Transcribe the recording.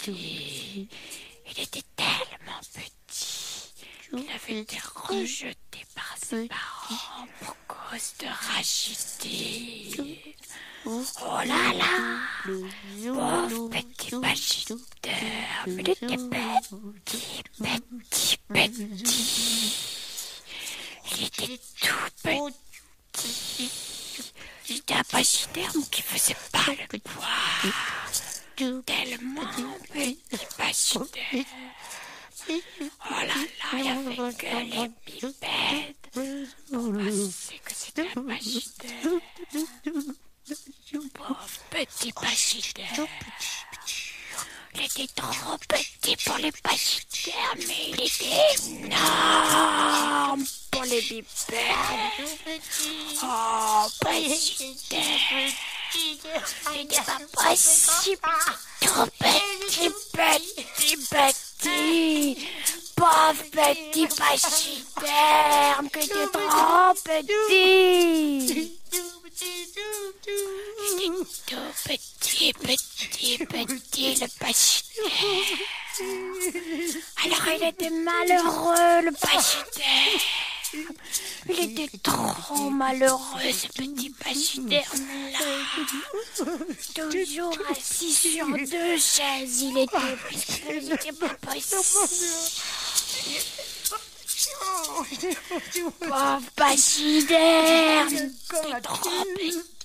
petit. Il était tellement petit qu'il avait été rejeté par ses parents pour cause de rachidie. Oh là là, pauvre petit Pachiter, mais il était petit. Il était tout petit. C'était un pachyderme qui faisait pas le poids. Tellement petit pachyderme. Oh là là, il n'y avait que les bipèdes pour penser que c'était un pachyderme. Pauvre petit pachyderme. Il était trop petit pour les pachydermes, mais il était énorme pour les bipèdes. Oh, pachyderme. Il n'était pas possible. Trop petit. Pauvre petit pachyderme, que t'es trop petit. Il était tout petit, le pachyderme. Alors il était malheureux, le pachyderme. Il était trop malheureux, ce petit pachyderme-là. Toujours assis sur deux chaises, il était, puisqu'il n'était pas possible. Pauvre pachyderme, t'es trop petit.